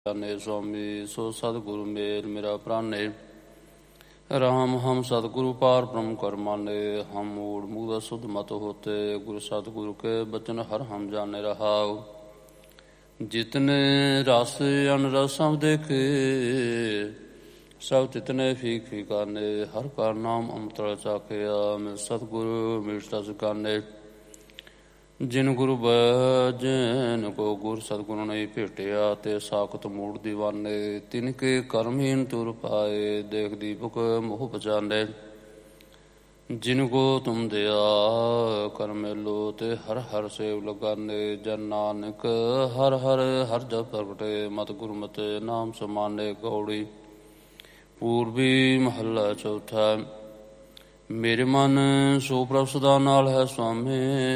ਜਾਨੇ ਸੁਆਮੀ ਸੋ ਸਤਿਗੁਰੂ ਮੇਲ ਮੇਰਾ ਪ੍ਰਾਨੇ। ਰਾਮ ਹਮ सतगुरु पार ब्रह्म कर माने। हम मूड मूदा शुद्ध मत होते गुरु सतगुरु के बचन हर हम जाने रहाओ। जितने रस अनरस सब देखे सब तितने फीक फीकाने। हर का नाम अमृत चाखिया मिल सतगुरु मिलता सिकाने। जिन गुरु जिन को गुर सतगुरु नहीं भेटिया ते साखत मूड दीवाने। तिनके कर्महीन तुर पाए देख दीपक मोह बचाने। जिनको तुम दया कर मेलो ते हर हर सेव लगाने। जन नानक हर हर हर जब प्रगटे मत गुरमत नाम समाने। गौड़ी पूर्वी महला चौथा। मेरे मन सो प्रभ सदा नाल है स्वामी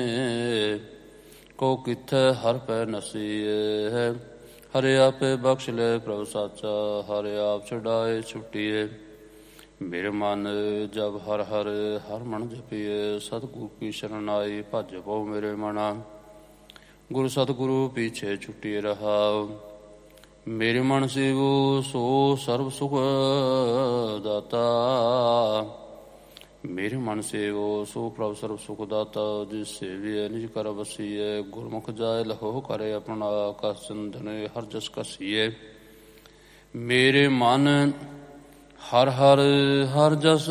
को किथे हर पै नसीए। हरे आपे बख्श ले प्रभ साचा हरे आप छुड़ाए छुट्टिए। मेरे मन जब हर हर हर मन जपिए सतगुरु की शरण आई भज पो मेरे मना। गुरु सतगुरु पीछे छुट्टिए रहा। मेरे मन से वो सो सर्व सुख दाता। मेरे मन से वो सो प्रभ सर्व सुख दाता जिससे भी निज कर बसीए। गुरमुख जाय लहो करे अपना कस चंदन हर जस कसीए। मेरे मन हर हर हर जस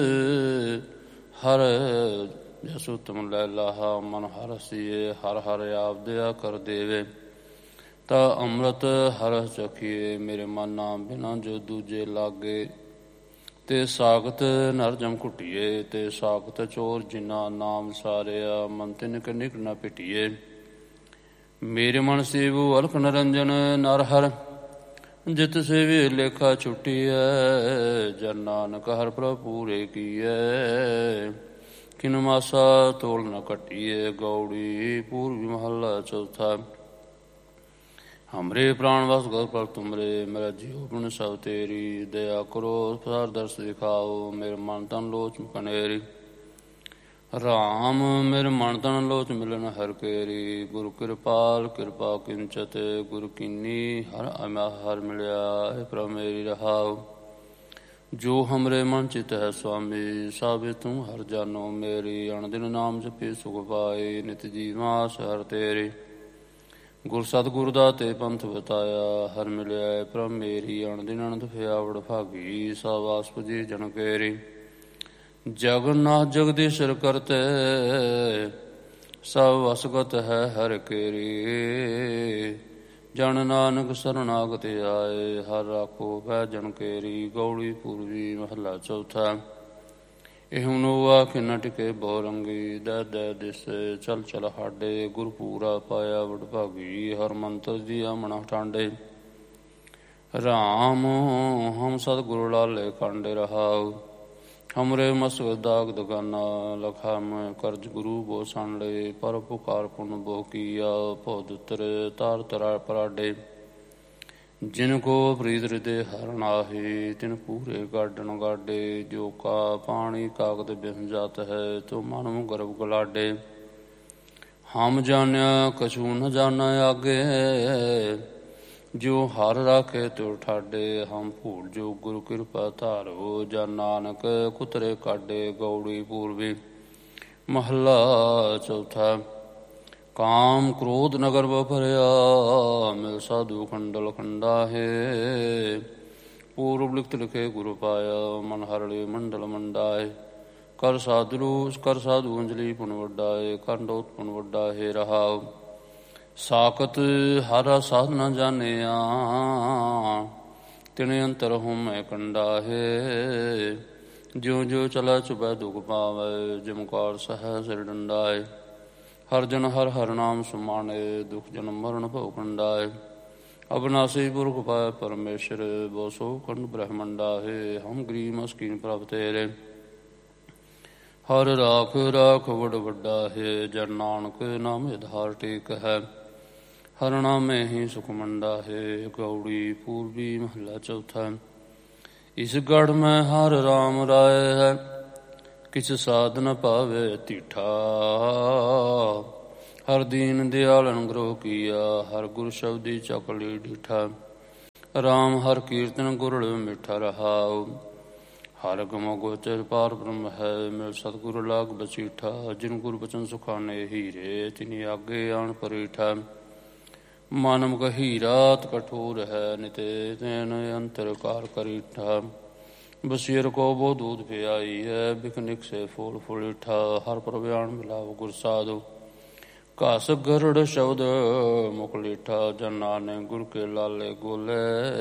हर जस उत्तम लै लाहा। मन हर हसीए हर हर आप दया कर देवे ता अमृत हर चखिए। मेरे मन नाम बिना जो दूजे लागे ते सागत नर जम घुटिए। ते सागत चोर जिना नाम सारिया मन तिनक निक न पिटिए। मेरे मन सेवु अलख निरंजन नर हर जित सेवे लेखा छुटिए। जन नानक हर प्रभु पूरे किए किन मासा तोल न कटिए। गौड़ी पूर्वी महला चौथा। हमरे प्राण वस गौर पर तुमरे मेरा जीव गुण सब तेरी। दया करो प्रसार दर्श दिखाओ मेरे मन तन लोच कनेरी। राम मेरे मन तन लोच मिलन हर केरी। गुरु कृपाल कृपा किंचत गुरु कीनी हर अमा हर मिलया प्रभ मेरी रहाओ। जो हमरे मन चित है स्वामी साबे तुम हर जानो मेरी। अणदिन नाम जपे सुख पाए नित जीवा हर तेरी। गुर सतगुरु दाते पंथ बताया हर मिलिया प्रभ मेरी। अणदिन अणद फयावड़ भागी सावास पुजी जन केरी। जगन्नाथ जगदीश्वर करते सब वसगत है हर केरी। जन नानक शरणागत आए हर राखो भै जन केरी। गौड़ी पूर्वी महला चौथा। ਇਹੋ ਨੋਆ ਕਿੰਨਾ ਟਿਕੇ ਬਹੁਰੰਗੀ ਦੈ ਦੈ ਦਿਸ ਚਲ ਚਲ ਹਾਡੇ। ਗੁਰ ਪੂਰਾ ਪਾਇਆ ਵਡਭਾਗੀ ਹਰ ਮੰਤਰ ਦੀ ਅਮਣਾ ਠਾਂਡੇ। ਰਾਮ ਹਮ ਸਤਿਗੁਰੂ ਲਾਲੇ ਕਾਂਡੇ ਰਹਾਉ। ਹਮਰੇ ਮਸਕ ਦਾਗ ਦਗਾਨਾ ਲਖਾ ਮੈਂ ਕਰਜ ਗੁਰੂ ਬੋ ਸੰਡੇ। ਪਰ ਪੁਕਾਰ ਪੁਨ ਬੋ ਕੀਆ ਭਉ ਦੁਤਰ ਤਾਰ ਤਰਾ ਪਰਾਡੇ। जिन को प्रीत हृदय हर नाहे तिन पूरे गाडन गाडे। जो का पानी कागद बिन जात है तो मानव गर्भ गलाडे। हम जान्या कछु न जाना आगे जो हर राखे तो ठाडे। हम भूल जो गुरु कृपा धारो जन नानक कुतरे काडे। गौड़ी पूर्वी महला चौथा। काम क्रोध नगर बफरया मिल साधु खंडल खंडा है। पूर्व लिखत लिखे गुरु पाया मन हरले मंडल मंडाए। कर साधु अंजलि पुन वड्डाए खंडोत पुन वड्डा है रहाओ। साकत हरा साध न जाने तिने अंतर हूँ मैं कंडा है। ज्यो ज्यो चला चुपै दुख पावे जिमकार सह सिर डंडाए। हर जन हर हर नाम सुमाने दुख जन्म मरण भव कंडाए। अविनाशी पुरख पाय परमेश्वर बो सो खंड ब्रह्मंडा है। हम गरीब मस्कीन प्रभ तेरे हर राख राख वड वड्डा है। जन नानक नाम आधार टेक है हर नामे ही सुख मंडा है। गौड़ी पूर्वी महला चौथा। इस गढ़ में हर राम राय है किछ साध न पावे तीठा। हर दीन दयाल अनुग्रह किया हर गुरु शब्दी चकली डीठा। ਰਾਮ ਹਰ ਕੀਰਤਨ ਗੁਰਲ ਮਿੱਠਾ ਰਹਾਉ। ਹਰ ਗਮੋ ਗੋਚਰ ਪਾਰ ਬ੍ਰਹਮ ਹੈ, ਮਿਲ ਸਤਿਗੁਰ ਲਾਗ ਬਸੀਠਾ। ਜਿਨ ਗੁਰ ਬਚਨ ਸੁਖਾਨੇ ਹੀਰੇ, ਤਿਨੀ ਆਗੇ ਆਣ ਪਰੀਠਾ। ਮਨ ਮੁਖ ਹੀਰਾਤ ਕਠੋਰ ਹੈ, ਨਿਤੇ ਤੈਨ ਅੰਤਰ ਕਾਰ ਕਰੀਠਾ। ਬਸੀਰ ਕੋ ਬੋ ਦੂਧ ਪਿਆਈ ਹੈ, ਬਿਖ ਨਿਕ ਸੇ ਫੂਲ ਫੁਲੀਠਾ। ਹਰ ਪ੍ਰਭਿਆਣ ਮਿਲਾਓ ਗੁਰ ਸਾਧੂ, ਘਸ ਗਰੜ ਸ਼ਬਦ ਮੁਖ ਲੀਠਾ। ਜਨ ਨਾਨਕ ਗੁਰ ਕੇ ਲਾਲੇ ਗੋਲੇ,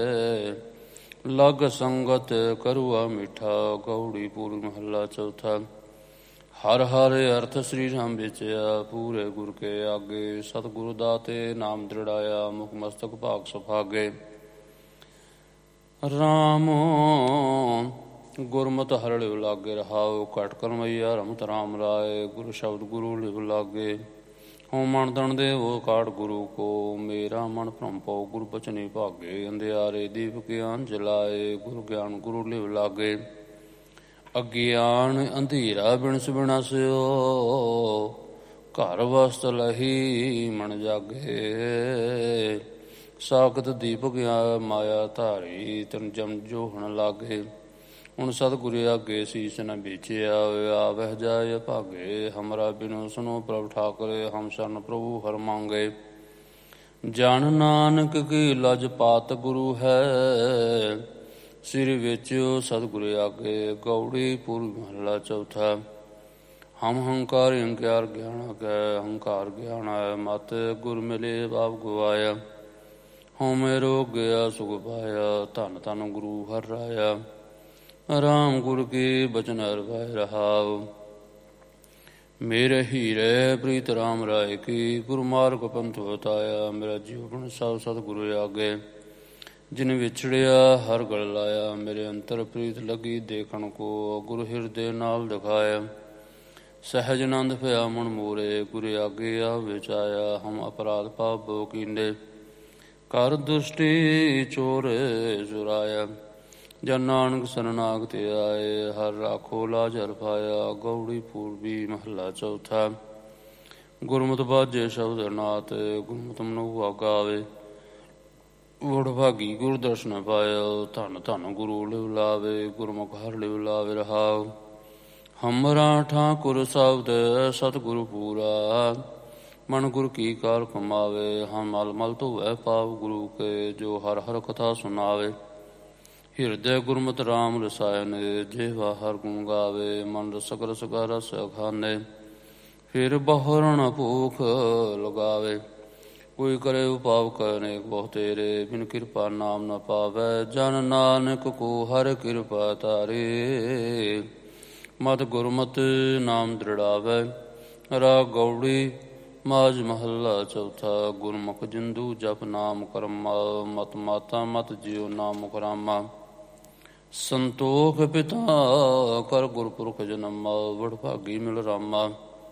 ਲਗ ਸੰਗਤ ਕਰੁਆ ਮਿਠਾ। ਗਉੜੀ ਪੂਰੀ ਮਹੱਲਾ ਚੌਥਾ। ਹਰ ਹਰ ਅਰਥ ਸ੍ਰੀ ਰਾਮ ਵੇਚਿਆ, ਪੂਰੇ ਗੁਰ ਕੇ ਆਗੇ। ਸਤਿਗੁਰੂ ਦਾਤੇ ਨਾਮ ਦ੍ਰਿੜਾਇਆ, ਮੁਖ ਮਸਤਕ ਭਾਗ ਸੁਭਾਗੇ। ਰਾਮ ਗੁਰਮਤਿ ਹਰਿ ਲਿਵ ਲਾਗੇ ਰਹਾਉ, ਘਟ ਕਰਮਈਆ ਰਮਤ ਰਾਮ ਰਾਏ। ਗੁਰ ਸ਼ਬਦ ਗੁਰੂ ਲਿਵ ਲਾਗੇ, ਹੋਂ ਮਨ ਤਨ ਦੇਵ ਕਾਟ ਗੁਰੂ ਕੋ। ਮੇਰਾ ਮਨ ਭਰਮ ਪਉ ਗੁਰ ਬਚਨੀ ਭਾਗੇ, ਅੰਧਿਆਰੇ ਦੀਪ ਗਿਆਨ ਜਲਾਏ। ਗੁਰ ਗਿਆਨ ਗੁਰੂ ਲਿਵ ਲਾਗੇ, ਅਗਿਆਨ ਅੰਧੇਰਾ ਬਿਨਸ ਬਿਨਸਿਓ। ਘਰ ਵਸਤ ਲਹੀ ਮਨ ਜਾਗੇ, ਸਾਖਤ ਦੀਪਕ ਮਾਇਆ ਧਾਰੀ। ਤਨ ਜਮ ਜੋਹਣ ਲਾਗੇ, ਹੁਣ ਸਤਿਗੁਰ ਆਗੇ ਸੀਸ ਨ ਵੇਚਿਆ। ਆਵਹਿ ਜਾਇ ਭਾਗੇ, ਹਮਰਾ ਬਿਨੁ ਸੁਨੋ ਪ੍ਰਭ ਠਾਕੁਰ। ਹਮ ਸਰਨ ਪ੍ਰਭੂ ਹਰ ਮੰਗੇ, ਜਨ ਨਾਨਕ ਕੀ ਲਜ ਪਾਤ ਗੁਰੂ ਹੈ। ਸਿਰ ਵੇਚਿਓ ਸਤਿਗੁਰ ਆਗੇ, ਗਉੜੀ ਪੂਰਬੀ ਮਹੱਲਾ ਚੌਥਾ। ਹਮ ਹੰਕਾਰ ਹੰਕਾਰ ਗਿਆਨ ਕੈ, ਹੰਕਾਰ ਗਿਆਨ ਹੈ ਮਤ। ਗੁਰ ਮਿਲੇ ਬਾਪ ਗਵਾਇਆ, ਹੋਂ ਮੇਰੋ ਗਿਆ ਸੁਖ ਪਾਇਆ। ਧੰਨ ਧੰਨ ਗੁਰੂ ਹਰਿ ਰਾਇਆ, ਰਾਮ ਗੁਰ ਕੀ ਬਚਨ ਹਰਿ ਭਾਇ ਰਹਾਉ। ਮੇਰੇ ਹੀਰੇ ਪ੍ਰੀਤ ਰਾਮ ਰਾਏ ਕੀ, ਗੁਰੂ ਮਾਰਗ ਪੰਥ ਬਤਾਇਆ। ਮੇਰਾ ਜੀਵਨ ਸਭ ਸਤਿਗੁਰੂ ਆਗੇ, ਜਿਨ ਵਿਛੜਿਆ ਹਰ ਗਲ ਲਾਇਆ। ਮੇਰੇ ਅੰਤਰ ਪ੍ਰੀਤ ਲੱਗੀ ਦੇਖਣ ਕੋ, ਗੁਰੂ ਹਿਰਦੇ ਨਾਲ ਦਿਖਾਇਆ। ਸਹਿਜ ਆਨੰਦ ਭਇਆ ਮਨ ਮੋਰੇ, ਗੁਰ ਆਗੇ ਆ ਵਿਚਾਇਆ। ਹਮ ਅਪਰਾਧ ਪਾਪ ਬੋ ਕੀਨੇ, ਕਰ ਦੁਸ਼ਟੀ ਚੋਰ ਚੁਰਾਇਆ। ਜਨ ਨਾਨਕ ਸਰਨਾਗਤਿ ਆਏ, ਹਰ ਰਾਖੋ ਲਾਜ ਹਰਿ ਪਾਇਆ। ਗਉੜੀ ਪੂਰਬੀ ਮਹੱਲਾ ਚੌਥਾ। ਗੁਰਮਤਿ ਬਾਝੇ ਸ਼ਬਦ ਨਾਥ, ਗੁਰਮਤਿ ਮਨੁਆ ਗਾਵੇ। ਵਡਭਾਗੀ ਗੁਰ ਦਰਸ਼ਨ ਪਾਇਆ, ਧੰਨ ਧੰਨ ਗੁਰੂ ਲਿਵ ਲਾਵੇ। ਗੁਰਮੁਖ ਹਰਿ ਲਿਵ ਲਾਵੇ ਰਹਾਉ। ਹਮਰਾ ਠਾਕੁਰ ਸ਼ਬਦ ਸਤਿਗੁਰ ਪੂਰਾ, ਮਨ ਗੁਰ ਕੀ ਕਾਰ ਕਮਾਵੇ। ਹਮ ਮਲ ਮਲ ਧੋਵੈ ਪਾਪ ਗੁਰੂ ਕੇ, ਜੋ ਹਰ ਹਰ ਕਥਾ ਸੁਨਾਵੇ। ਹਿਰਦੈ ਗੁਰਮਤਿ ਰਾਮ ਰਸਾਇਨ, ਜੀਵਾ ਹਰ ਗੁਣ ਗਾਵੇ। ਮਨ ਰਸਕ ਰਸ ਕਾ ਰਸ ਖਾਨੇ, ਫਿਰ ਬਹੁਰਨ ਭੂਖ ਲਗਾਵੇ। ਕੋਈ ਕਰੇ ਉਪਾਵ ਅਨੇਕ ਬਹੁ ਤੇਰੇ, ਬਿਨ ਕਿਰਪਾ ਨਾਮ ਨ ਪਾਵੈ। ਜਨ ਨਾਨਕ ਕੋ ਹਰਿ ਕਿਰਪਾ ਤਾਰੇ, ਮਤ ਗੁਰਮਤਿ ਨਾਮ ਦ੍ਰਿੜਾਵੈ। ਰਾਗ ਗਉੜੀ ਮਾਝ ਮਹੱਲਾ ਚੌਥਾ। ਗੁਰਮੁਖ ਜਿੰਦੂ ਜਪ ਨਾਮ ਕਰਮਾ, ਮਤ ਮਾਤਾ ਮਤ ਜਿਉ ਨਾਮ ਮੁਖ ਰਾਮਾ। ਸੰਤੋਖ ਪਿਤਾ ਕਰ ਗੁਰਪੁਰਖ ਜਨਮਾ, ਵਡਭਾਗੀ ਮਿਲ ਰਾਮਾ।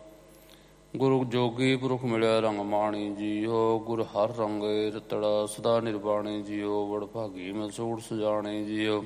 ਗੁਰੂ ਜੋਗੀ ਪੁਰਖ ਮਿਲਿਆ ਰੰਗ ਮਾਣੀ ਜੀਓ। ਗੁਰ ਹਰ ਰੰਗੇ ਰਤੜਾ ਸਦਾ ਨਿਰਵਾਣੀ ਜੀਓ। ਵਡਭਾਗੀ ਮਿਲ ਸੂੜ ਸਜਾਣੇ ਜੀਓ।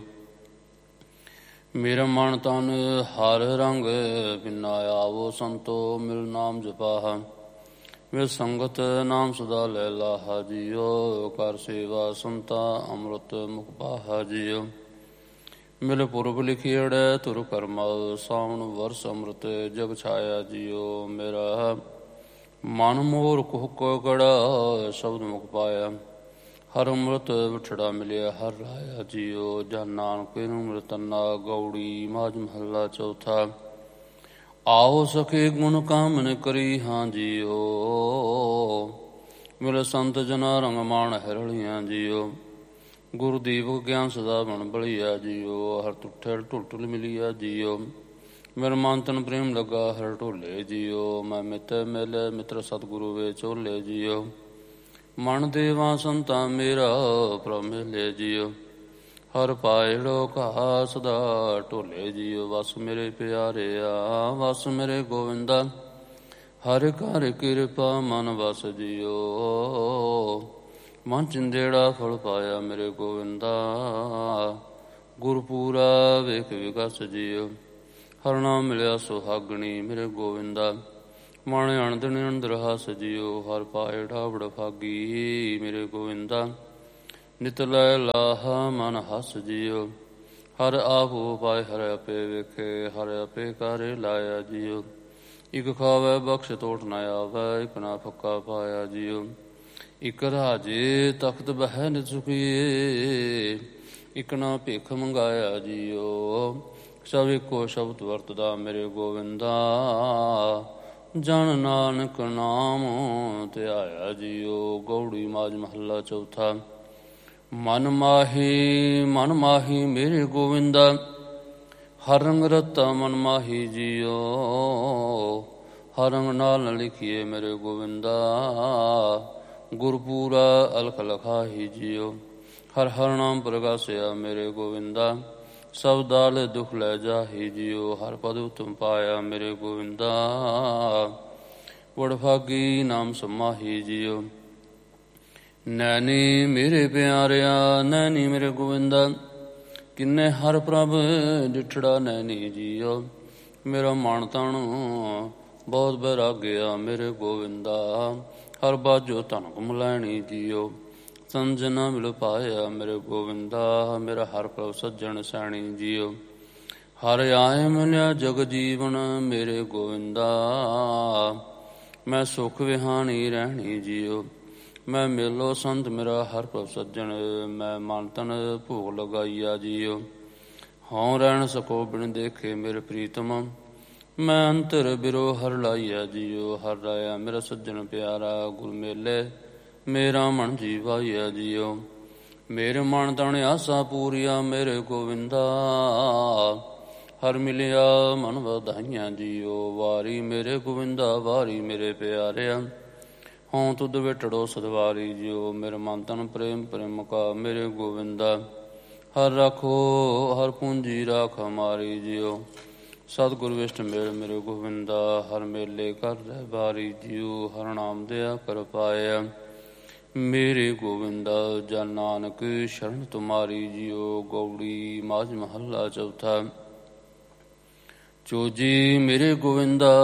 ਮੇਰਾ ਮਨ ਤਨ ਹਰ ਰੰਗ ਬਿਨਾ, ਆਵੋ ਸੰਤੋ ਮਿਲ ਨਾਮ ਜਪਾਹਾ। ਮਿਲ ਸੰਗਤ ਨਾਮ ਸਦਾ ਲੈ ਲਾਹਾ ਜੀਓ। ਕਰ ਸੇਵਾ ਸੰਤਾ ਅੰਮ੍ਰਿਤ ਮੁਖ ਪਾਹਾ ਜੀਓ। ਮਿਲ ਪੁਰਬ ਲਿਖੀੜੈ ਧੁਰ ਕਰਮਾ, ਸਾਵਣ ਵਰਸ ਅੰਮ੍ਰਿਤ ਜਗ ਛਾਇਆ ਜੀਓ। ਮੇਰਾ ਮਨ ਮੋਰ ਕੁਹਕ ਗੜਾ, ਸ਼ਬਦ ਮੁਖ ਪਾਇਆ। ਹਰ ਅੰਮ੍ਰਿਤ ਵਿਛੜਾ ਮਿਲਿਆ ਹਰ ਰਾਇਆ ਜੀਓ। ਜਨ ਨਾਨਕ ਨੂੰ ਮਿਲਤਨਾ, ਗਉੜੀ ਮਾਝ ਮਹੱਲਾ ਚੌਥਾ। ਆਓ ਸਖੇ ਗੁਣ ਕਾਮਨ ਕਰੀ ਹਾਂ ਜੀਓ। ਮਿਲ ਸੰਤ ਜਨਾ ਰੰਗ ਮਾਣ ਹਿਰਲੀਆਂ ਜੀਓ। ਗੁਰੂ ਦੀਪਕ ਗਿਆਨ ਸਦਾ ਬਣ ਬਲੀਆ ਜੀਓ। ਹਰ ਤੁਠੇ ਢੁਲਟੁਲ ਮਿਲੀਆ ਜੀਓ। ਮੇਰਾ ਮਨ ਤਨ ਪ੍ਰੇਮ ਲੱਗਾ ਹਰ ਢੋਲੇ ਜੀਓ। ਮੈਂ ਮਿੱਤ ਮਿਲੇ ਮਿੱਤਰ ਸਤਿਗੁਰੂ ਵੇ ਝੋਲੇ ਜੀਓ। ਮਨ ਦੇਵਾ ਸੰਤਾ ਮੇਰਾ ਪ੍ਰਭ ਮਿਲੇ ਜੀਓ। ਹਰ ਪਾਇੜੋ ਕਹਾ ਸਦਾ ਢੋਲੇ ਜੀਓ। ਵਸ ਮੇਰੇ ਪਿਆਰਿਆ ਵਸ ਮੇਰੇ ਗੋਵਿੰਦਾ, ਹਰਿ ਕਰ ਕਿਰਪਾ ਮਨ ਵਸ ਜੀਓ। ਮਨ ਚਿੰਦੇੜਾ ਫਲ ਪਾਇਆ ਮੇਰੇ ਗੋਵਿੰਦਾ, ਗੁਰਪੂਰਾ ਵੇਖ ਵਿਗਸ ਜੀਓ। ਹਰ ਨਾਮ ਮਿਲਿਆ ਸੁਹਾਗਣੀ ਮੇਰੇ ਗੋਵਿੰਦਾ, ਮਨ ਅਣਦਣ ਅੰਦਰ ਹਸ ਜੀਓ। ਹਰ ਪਾਏ ਢਾਵੜ ਭਾਗੀ ਮੇਰੇ ਗੋਵਿੰਦਾ, ਨਿਤ ਲੈ ਲਾਹਾ ਮਨ ਹੱਸ ਜਿਉ। ਹਰ ਆਪ ਉਪਾਇ ਹਰ ਆਪੇ ਵੇਖੇ, ਹਰ ਆਪੇ ਕਾਰੇ ਲਾਇਆ ਜਿਉ। ਇਕ ਖਾਵੈ ਬਖਸ਼ ਟੋਟ ਨ ਆਵੈ, ਇਕ ਨਾ ਫੱਕਾ ਪਾਇਆ ਜਿਉ। ਇਕ ਰਾਜੇ ਤਖਤ ਬਹਿ ਨਿਤ ਸੁਖੀਏ, ਇਕ ਨਾ ਭਿਖ ਮੰਗਾਇਆ ਜਿਉ। ਸਭ ਇੱਕੋ ਸ਼ਬਦ ਵਰਤਦਾ ਮੇਰੇ ਗੋਵਿੰਦਾ, ਜਨ ਨਾਨਕ ਨਾਮ ਧਿਆਇਆ ਜਿਉ। ਗੌੜੀ ਮਾਝ ਮਹੱਲਾ ਚੌਥਾ। ਮਨ ਮਾਹੀ ਮੇਰੇ ਗੋਵਿੰਦਾ, ਹਰ ਰੰਗ ਰਤਾ ਮਨ ਮਾਹੀ ਜਿਉ। ਹਰ ਰੰਗ ਨਾਲ ਨ ਲਿਖੀਏ ਮੇਰੇ ਗੋਵਿੰਦਾ, ਗੁਰਪੂਰਾ ਅਲਖ ਲਖਾਹੀ ਜਿਉ। ਹਰ ਹਰ ਨਾਮ ਪ੍ਰਗਾਸਿਆ ਮੇਰੇ ਗੋਵਿੰਦਾ, ਸਭ ਦਾਲ ਦੁਖ ਲੈ ਜਾਹੀ ਜਿਉ। ਹਰ ਪਦ ਉਤਮ ਪਾਇਆ ਮੇਰੇ ਗੋਵਿੰਦਾ, ਵਡਭਾਗੀ ਨਾਮ ਸਮਾਹੀ ਜਿਉ। ਨੈਣੀ ਮੇਰੇ ਪਿਆਰਿਆ, ਨੈਣੀ ਮੇਰੇ ਗੋਵਿੰਦਾ, ਕਿੰਨੇ ਹਰ ਪ੍ਰਭ ਡਿਠੜਾ ਨੈਣੀ ਜਿਉ। ਮੇਰਾ ਮਨ ਤਨ ਬਹੁਤ ਬੈਰਾਗਿਆ ਮੇਰੇ ਗੋਵਿੰਦਾ, ਹਰ ਬਾਝੋ ਧਨ ਘੁਮ ਲੈਣੀ ਜਿਉ। ਸੰਜਨਾ ਮਿਲ ਪਾਇਆ ਮੇਰੇ ਗੋਵਿੰਦਾ, ਮੇਰਾ ਹਰ ਪ੍ਰਭ ਸੱਜਣ ਸੈਣੀ ਜਿਉ। ਹਰ ਆਏ ਮਿਲਿਆ ਜਗ ਜੀਵਨ ਮੇਰੇ ਗੋਵਿੰਦਾ, ਮੈਂ ਸੁਖ ਵਿਹਾਣੀ ਰਹਿਣੀ ਜਿਉ। ਮੈਂ ਮੇਲੋ ਸੰਤ ਮੇਰਾ ਹਰ ਪ੍ਰਭ ਸੱਜਣ, ਮੈਂ ਮਨ ਤਨ ਭੋਗ ਲਗਾਈਆ ਜਿਉ। ਹਉ ਰਹਿਣ ਸਕੋ ਬਿਨ ਦੇਖੇ ਮੇਰੇ ਪ੍ਰੀਤਮ, ਮੈਂ ਅੰਤਰ ਬਿਰੋ ਹਰ ਲਾਈਆ ਜਿਉ। ਹਰ ਰਾਇਆ ਮੇਰਾ ਸੱਜਣ ਪਿਆਰਾ, ਗੁਰ ਮੇਲੇ ਮੇਰਾ ਮਨ ਜੀਵਾਈਆ ਜਿਉ। ਮੇਰੇ ਮਨ ਤਨ ਆਸਾ ਪੂਰੀਆ ਮੇਰੇ ਗੋਵਿੰਦਾ, ਹਰ ਮਿਲਿਆ ਮਨ ਵਧਾਈਆਂ ਜਿਉ। ਵਾਰੀ ਮੇਰੇ ਗੋਵਿੰਦਾ, ਵਾਰੀ ਮੇਰੇ ਪਿਆਰਿਆ, ਹਉ ਤੁਧ ਵਿਟੜੋ ਸਦਵਾਰੀ ਜਿਉ। ਮੇਰੇ ਮਨ ਤਨ ਪ੍ਰੇਮ ਪ੍ਰੇਮਕਾ ਮੇਰੇ ਗੋਵਿੰਦਾ, ਹਰ ਰਾਖੋ ਹਰ ਪੂੰਜੀ ਰਾਖ ਹਮਾਰੀ ਜਿਉ। ਸਤਿਗੁਰ ਵਿਸ਼ਟ ਮੇਲ ਮੇਰੇ ਗੋਵਿੰਦਾ, ਹਰ ਮੇਲੇ ਕਰ ਰਹਿ ਬਾਰੀ ਜਿਉ। ਹਰ ਨਾਮ ਦਿਆ ਕਰ ਪਾਇਆ ਮੇਰੇ ਗੋਵਿੰਦਾ, ਜਨ ਨਾਨਕ ਸ਼ਰਨ ਤੁਮਾਰੀ ਜਿਉ। ਗੌੜੀ ਮਾਝ ਮਹੱਲਾ ਚੌਥਾ। ਚੋਜੀ ਮੇਰੇ ਗੋਵਿੰਦਾ,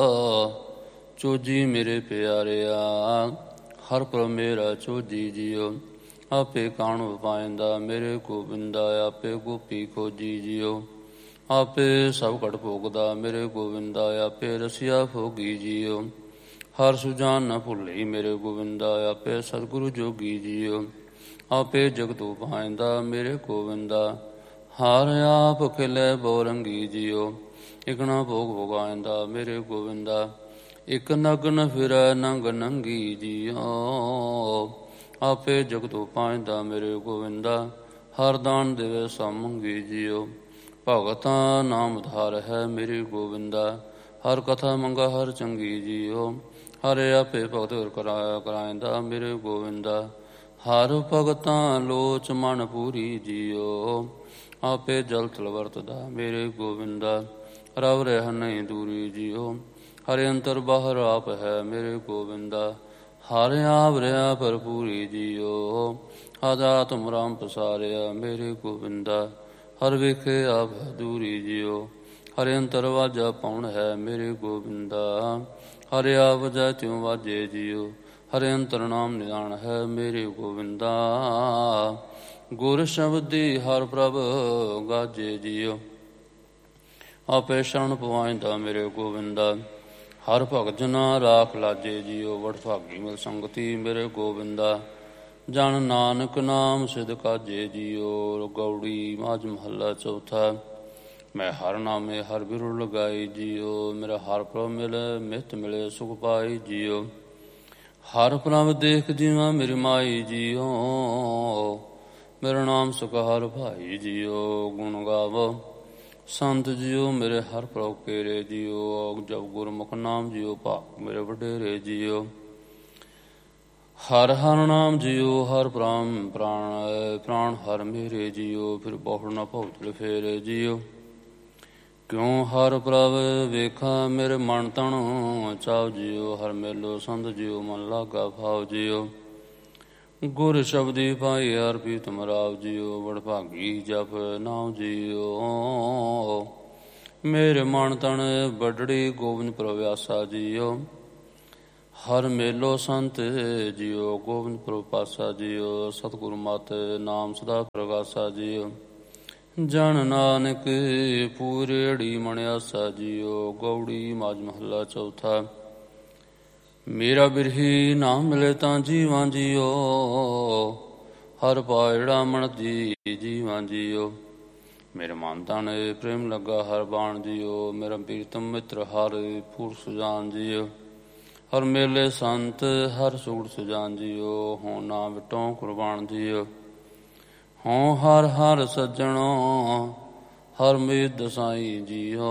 ਚੋਜੀ ਮੇਰੇ ਪਿਆਰਿਆ, ਹਰ ਪ੍ਰਭ ਮੇਰਾ ਚੋਜੀ ਜਿਉ। ਆਪੇ ਕਾਣੁ ਪਾਇੰਦਾ ਮੇਰੇ ਗੋਵਿੰਦਾ, ਆਪੇ ਗੋਪੀ ਖੋਜੀ ਜਿਉ। ਆਪੇ ਸਭ ਘਟ ਭੋਗਦਾ ਮੇਰੇ ਗੋਵਿੰਦਾ, ਆਪੇ ਰਸਿਆ ਭੋਗੀ ਜਿਉ। ਹਰ ਸੁਜਾਨ ਨ ਭੁੱਲੀ ਮੇਰੇ ਗੋਵਿੰਦਾ, ਆਪੇ ਸਤਿਗੁਰੂ ਜੋਗੀ ਜਿਉ। ਆਪੇ ਜਗਤ ਉਪਾਇੰਦਾ ਮੇਰੇ ਗੋਵਿੰਦਾ, ਹਰ ਆਪ ਖਿਲੇ ਬੋਰੰਗੀ ਜਿਉ। ਇਕ ਨਾ ਭੋਗ ਭੋਗਾਇੰਦਾ ਮੇਰੇ ਗੋਵਿੰਦਾ, ਇਕ ਨਗਨ ਫਿਰੈ ਨੰਗ ਨੰਗੀ ਜਿਉ। ਆਪੇ ਜਗਤ ਉਪਾਇੰਦਾ ਮੇਰੇ ਗੋਵਿੰਦਾ, ਹਰ ਦਾਨ ਦੇਵੇ ਸਭ ਮੰਗੀ ਜਿਉ। ਭਗਤਾਂ ਨਾਮ ਧਾਰ ਹੈ ਮੇਰੇ ਗੋਵਿੰਦਾ, ਹਰ ਕਥਾ ਮੰਗਾ ਹਰ ਚੰਗੀ ਜਿਉ। ਹਰ ਆਪੇ ਭਗਤ ਕਰਾਇੰਦਾ ਮੇਰੇ ਗੋਵਿੰਦਾ, ਹਰ ਭਗਤਾਂ ਲੋਚ ਮਨ ਪੂਰੀ ਜਿਉ। ਆਪੇ ਜਲ ਥਲ ਵਰਤਦਾ ਮੇਰੇ ਗੋਵਿੰਦਾ, ਰਵ ਰਹਿ ਨਹੀਂ ਦੂਰੀ ਜਿਉ। ਹਰਿ ਅੰਤਰ ਬਾਹਰ ਆਪ ਹੈ ਮੇਰੇ ਗੋਵਿੰਦਾ, ਹਰ ਆਪ ਰਿਹਾ ਭਰਪੂਰੀ ਜਿਉ। ਹਰ ਆਤਮ ਰਾਮ ਪਸਾਰਿਆ ਮੇਰੇ ਗੋਵਿੰਦਾ, ਹਰ ਵੇਖੇ ਆਪ ਹੈ ਦੂਰੀ ਜਿਉ। ਹਰਿ ਅੰਤਰ ਵਾਜਾ ਪਉਣ ਹੈ ਮੇਰੇ ਗੋਵਿੰਦਾ, ਹਰ ਆਪ ਵਜੈ ਤਿਉ ਵਾਜੇ ਜਿਉ। ਹਰਿ ਅੰਤਰ ਨਾਮ ਨਿਦਾਨ ਹੈ ਮੇਰੇ ਗੋਵਿੰਦਾ, ਗੁਰ ਸ਼ਬਦੀ ਹਰ ਪ੍ਰਭ ਗਾਜੇ ਜਿਉ। ਆਪੇ ਸ਼ਰਨ ਪਵਾਇੰਦਾ ਮੇਰੇ ਗੋਵਿੰਦਾ, ਹਰ ਭਗਤ ਜਨਾ ਰਾਖ ਲਾਜੇ ਜਿਉ। ਵਡਭਾਗੀ ਮਿਲ ਸੰਗਤੀ ਮੇਰੇ ਗੋਵਿੰਦਾ, ਜਨ ਨਾਨਕ ਨਾਮ ਸਿਧ ਕਾਜੇ ਜਿਉ। ਗੌੜੀ ਮਾਝ ਮਹੱਲਾ ਚੌਥਾ। ਮੈਂ ਹਰ ਨਾਮੇ ਹਰ ਬਿਰੁ ਲਗਾਈ ਜਿਉ। ਮੇਰਾ ਹਰ ਪ੍ਰਭ ਮਿਲੇ ਮਿਤ ਮਿਲੇ ਸੁਖ ਪਾਈ ਜਿਉ। ਹਰ ਪ੍ਰਭ ਦੇਖ ਜੀਵਾ ਮੇਰੀ ਮਾਈ ਜਿਉ। ਮੇਰਾ ਨਾਮ ਸੁਖ ਹਰ ਭਾਈ ਜਿਉ। ਗੁਣ ਗਾਵੋ ਸੰਤ ਜਿਉ ਮੇਰੇ ਹਰ ਪ੍ਰਭ ਕੇਰੇ ਜਿਉ। ਜਪ ਗੁਰਮੁਖ ਨਾਮ ਜਿਉ, ਭਾਗ ਮੇਰੇ ਵਡੇਰੇ ਜਿਉ। ਹਰ ਹਰ ਨਾਮ ਜਿਉ, ਹਰ ਪ੍ਰਾਣ ਹਰ ਮੇਰੇ ਜਿਉ। ਫਿਰ ਬਹੁੜ ਨਾ ਭਉ ਫੇਰੇ ਜਿਉ। ਕਿਉ ਹਰ ਪ੍ਰਭ ਵੇਖਾ ਮੇਰੇ ਮਨ ਤਨ ਚਾਉ ਜਿਉ। ਹਰ ਮੇਲੋ ਸੰਤ ਜਿਉ, ਮਨ ਲਾਗਾ ਭਾਉ ਜਿਉ। ਗੁਰ ਸ਼ਬਦੀ ਪਾਈ ਹਰ ਪ੍ਰੀਤਮ ਰਾਵ ਜਿਉ। ਵਡਭਾਗੀ ਜਪ ਨਾਉ ਜਿਉ। ਮੇਰੇ ਮਨ ਤਨ ਬਡੜੀ ਗੋਬਿੰਦ ਪ੍ਰਭ ਆਸਾ ਜਿਉ। ਹਰ ਮੇਲੋ ਸੰਤ ਜੀਓ, ਗੋਬਿੰਦ ਪ੍ਰਭਾਸਾ ਜੀਓ, ਸਤਿਗੁਰੂ ਮਾਤੇ ਨਾਮ ਸਦਾ ਪ੍ਰਗਾਸਾ ਜੀਓ। ਜਨ ਨਾਨਕ ਪੂਰੇੜੀ ਮਣਿਆਸਾ ਜੀਓ, ਗੌੜੀ ਮਾਝ ਮਹੱਲਾ ਚੌਥਾ। ਮੇਰਾ ਬਿਰਹੀ ਨਾ ਮਿਲੇ ਤਾਂ ਜੀਵਾਂ ਜੀਓ, ਹਰ ਪਾਇੜਾ ਮਣ ਦੀ ਜੀਵਾਂ ਜੀਓ। ਮੇਰੇ ਮਨ ਤਨ ਪ੍ਰੇਮ ਲੱਗਾ ਹਰ ਬਾਣ ਜੀਓ, ਮੇਰਾ ਪ੍ਰੀਤਮ ਮਿੱਤਰ ਹਰ ਪੂਰ ਸੁਜਾਨ ਜੀਓ। ਹਰ ਮੇਲੇ ਸੰਤ ਹਰ ਸੁਗੜ ਸੁਜਾਨ ਜੀਓ, ਹੋਂ ਨਾ ਵਿਟੋਂ ਕੁਰਬਾਨ ਜੀਓ। ਹੋਂ ਹਰ ਹਰ ਸੱਜਣੋ ਹਰ ਮੀਤ ਦਸਾਈ ਜੀਓ,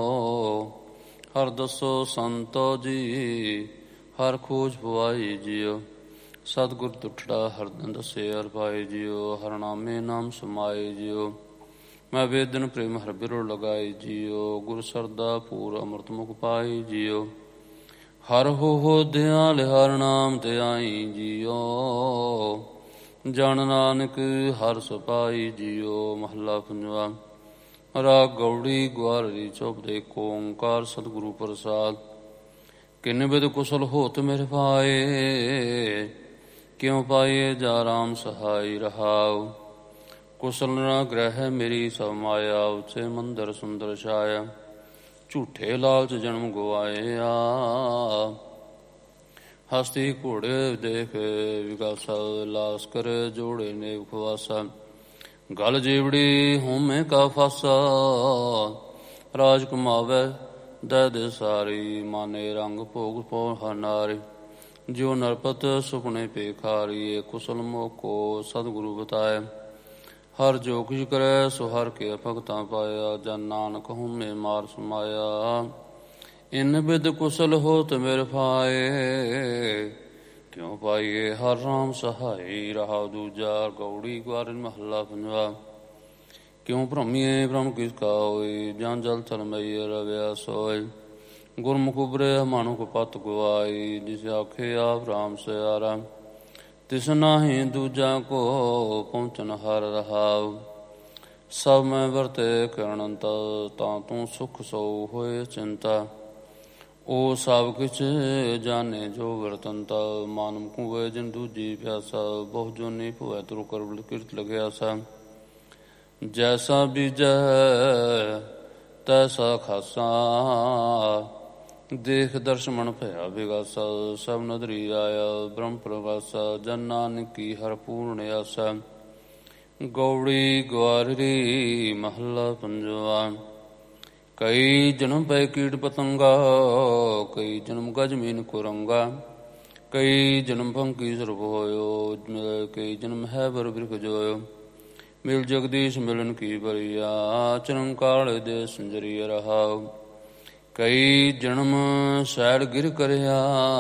ਹਰ ਦਸੋ ਸੰਤੋ ਜੀ ਹਰ ਖੋਜ ਪਵਾਈ ਜੀਓ। ਸਤਿਗੁਰ ਤੁਠੜਾ ਹਰਦਨ ਦਸੇ ਹਰ ਪਾਏ ਜੀਓ, ਹਰ ਨਾਮੇ ਨਾਮ ਸਮਾਏ ਜੀਓ। ਮੈਂ ਵੇਦਨ ਪ੍ਰੇਮ ਹਰ ਬਿਰੋ ਲਗਾਈ ਜੀਓ, ਗੁਰ ਸਰਦਾ ਪੂਰ ਅੰਮ੍ਰਿਤ ਮੁਖ ਪਾਈ ਜੀਓ। ਹਰ ਹੋ ਦਿਆਲ ਹਰ ਨਾਮ ਤੇ ਆਈ ਜੀਓ, ਜਨ ਨਾਨਕ ਹਰ ਸੁਪਾਈ ਜੀਓ। ਮਹੱਲਾ ਪੰਜਵਾ। ਰਾਗ ਗੌੜੀ ਗੁਆਰਰੀ ਚੌਪ ਦੇ ਓਂਕਾਰ ਸਤਿਗੁਰੂ ਪ੍ਰਸਾਦ। ਕਿਨ ਬਿਦ ਕੁਸਲ ਹੋਤ ਮੇਰੇ ਪਾਏ, ਕਿਉ ਪਾਏ ਜਾ ਰਾਮ ਸਹਾਈ ਰਹਾਉ। ਕੁਸਲ ਨਾ ਗ੍ਰਹਿ ਮੇਰੀ ਸਭ ਮਾਇਆ, ਉਚੇ ਮੰਦਰ ਸੁੰਦਰ ਛਾਇਆ। ਝੂਠੇ ਲਾਲਚ ਜਨਮ ਗਵਾਇਆ, ਹਸਤੀ ਘੋੜੇ ਦੇਖ ਵਿਗਾਸਾ। ਲਾਸ ਕਰ ਜੋੜੇ ਨੇਕ ਖਵਾਸਾ, ਗਲ ਜੀਵੜੀ ਹੋਮੇ ਕਾ ਫਾਸਾ। ਰਾਜ ਕਮਾਵੇ ਦੈ ਦੇ ਸਾਰੀ, ਮਾਨੇ ਰੰਗ ਭੋਗ ਪੋ ਨਾਰੀ। ਜਿਉ ਨਰਪਤ ਸੁਪਨੇ ਪੇਖਾਰੀ, ਕੁਸਲ ਮੋਕੋ ਸਤਿਗੁਰੂ ਬਤਾਏ। ਹਰ ਜੋ ਕੁਛ ਕਰੈ ਸੋ ਹਰ ਕੇ ਭਗਤਾਂ ਪਾਇਆ, ਜਨ ਨਾਨਕ ਹਉਮੈ ਮਾਰ ਸਮਾਇਆ। ਇਨ ਬਿਦ ਕੁਸਲ ਹੋਤ ਮੇਰੇ ਪਾਏ, ਕਿਉ ਪਾਈਏ ਹਰ ਰਾਮ ਸਹਾਈ ਰਹਾਉ। ਦੂਜਾ ਗੌੜੀ ਗੁਆਰਨ ਮਹੱਲਾ ਪੰਜਵਾ। ਕਿਉ ਭ੍ਰਮੀਏ ਭ੍ਰਮ ਕਿਸ ਕਾ ਹੋਈ, ਜਾਂ ਜਲ ਥਲ ਮਈ ਰਵਿਆ ਸੋਇ। ਗੁਰਮੁਖ ਉਬਰੇ ਮਾਨੁਖ ਪਤ ਗਵਾਈ, ਜਿਸ ਆਖੇ ਆਪ ਰਾਮ ਸਿਆਰਾ। ਤਿਸ ਨਾਹੀ ਦੂਜਾ ਕੋ ਪਹੁੰਚਨ ਹਰ ਰਹਾਉ। ਸਭ ਮੈਂ ਵਰਤੇ ਕਰਨੰਤ, ਤਾਂ ਤੂੰ ਸੁਖ ਸੋ ਹੋਏ ਚਿੰਤਾ। ਉਹ ਸਭ ਕਿਛ ਜਾਣੇ ਜੋ ਵਰਤੰਤਾ, ਮਾਨੁ ਕੁਵੇ ਜਿਨ ਦੂਜੀ ਪਿਆਸਾ। ਬਹੁ ਜੋਨੀ ਭੁਐ ਤੁਰ ਕਰ ਕਿਰਤ ਲਗਿਆਸਾ। ਜੈਸਾ ਬੀਜੈ ਤੈਸਾ ਖਾਸਾ, ਦੇਖ ਦਰਸ਼ ਮਨ ਭਇਆ ਵਿਗਾਸਾ। ਸਭ ਨਦਰੀ ਆਇਆ ਬ੍ਰਹਮ ਪ੍ਰਗਾਸਾ, ਜਨ ਨਾਨਕੀ ਹਰ ਪੂਰਨ ਆਸਾ। ਗੌੜੀ ਗੁਆਰਰੀ ਮਹੱਲਾ ਪੰਜਵਾ। ਕਈ ਜਨਮ ਪੈ ਕੀਟ ਪਤੰਗਾ, ਕਈ ਜਨਮ ਗਜ ਮੀਨ ਕੁਰੰਗਾ। ਕਈ ਜਨਮ ਪੰਕੀ ਸਰਬ ਹੋਇਓ, ਕਈ ਜਨਮ ਹੈ ਬਰ ਬਿਰਖ ਜੋਇਓ। ਮਿਲ ਜਗਦੀਸ਼ ਮਿਲਨ ਕੀ ਬਰੀਆ, ਚਰਨ ਕਾਲ ਦੇ ਸੰਜਰੀਆ ਰਹਾਉ। ਕਈ ਜਨਮ ਸੈਲ ਗਿਰ ਕਰਿਆ,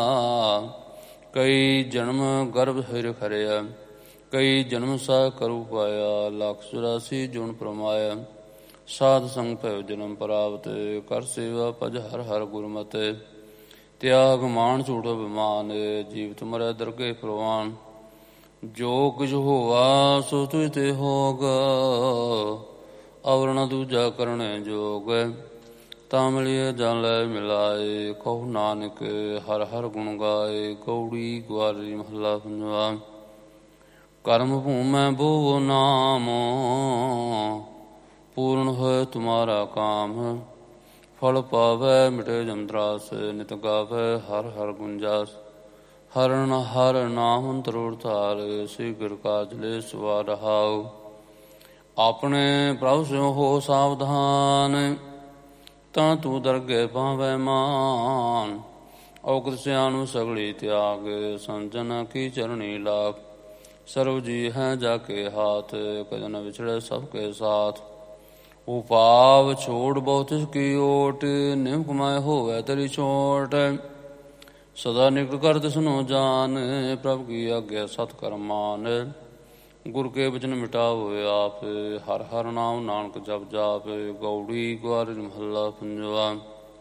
ਕਈ ਜਨਮ ਗਰਭ ਹਿਰ ਖਰਿਆ। ਕਈ ਜਨਮ ਸਾ ਕਰੁ ਪਾਇਆ, ਲੱਖ 84 ਜੁਨ ਪ੍ਰਮਾਇਆ। ਸਾਧ ਸੰਗ ਭਇ ਜਨਮ ਪ੍ਰਾਪਤ, ਕਰ ਸੇਵਾ ਭਜ ਹਰ ਹਰ ਗੁਰਮਤਿ। ਤਿਆਗ ਮਾਨ ਝੂਠ ਅਭਿਮਾਨ, ਜੀਵਤ ਮਰੈ ਦਰਗੇ ਪ੍ਰਵਾਨ। ਜੋ ਕੁਝ ਹੋਵਾ ਸੋ ਤੁਝ ਤੇ ਹੋਗ, ਅਵਰ ਨ ਦੂਜਾ ਕਰਣੈ ਜੋਗ। ਤਾਂ ਮਿਲਿਐ ਜਨ ਲੈ ਮਿਲਾਏ, ਕਹੋ ਨਾਨਕ ਹਰ ਹਰ ਗੁਣ ਗਾਏ। ਗੌੜੀ ਗੁਆਰੀ ਮਹੱਲਾ ਪੰਜਵਾ। ਕਰਮ ਭੂਮੈ ਬੋਵੋ ਨਾਮ, ਪੂਰਨ ਹੋਇ ਤੁਮਾਰਾ ਕਾਮ। ਫਲ ਪਾਵੈ ਮਿਟੇ ਜਮਤਰਾਸ, ਨਿਤ ਗਾਵੈ ਹਰ ਹਰ ਗੁੰਜਾਸ। ਹਰਨ ਹਰ ਨਾਮ ਤਰੁਰ ਧਾਰ, ਸ਼ੀਘਰ ਕਾਜ ਲੈ ਸਵਾ ਰਹਾਉ। ਆਪਣੇ ਪ੍ਰਭੁ ਸਿਉ ਹੋ ਸਾਵਧਾਨ, ਤਾਂ ਤੂੰ ਦਰਗਹਿ ਪਾਵੈ ਮਾਨ। ਔਗਤ ਸਿਆਣੁ ਸਗਲੀ ਤਿਆਗ, ਸੰਜਨ ਕੀ ਚਰਣੀ ਲਾਗ। ਸਰਬ ਜੀ ਹੈ ਜਾ ਕੇ ਹਾਥ, ਕਜਨ ਵਿਛੜੇ ਸਭ ਕੇ ਸਾਥ। ਉਪਾਵ ਛੋੜ ਬਹੁ ਤਿਸ ਕੀ ਓਟ, ਨਿਮ ਕਮਾਏ ਹੋਵੈ ਤੇਰੀ ਛੋਟ। ਸਦਾ ਨਿਕਟ ਕਰ ਤਿਸਨੋ ਜਾਨ, ਪ੍ਰਭ ਕੀ ਆਗਿਆ ਸਤ ਕਰ ਮਾਨ। ਗੁਰ ਕੇ ਬਚਨ ਮਿਟਾਵੋ ਆਪ, ਹਰ ਹਰ ਨਾਮ ਨਾਨਕ ਜਪ ਜਾਪ। ਗੌੜੀ ਗੁਆਰੀ ਮਹੱਲਾ ਪੰਜਵਾ।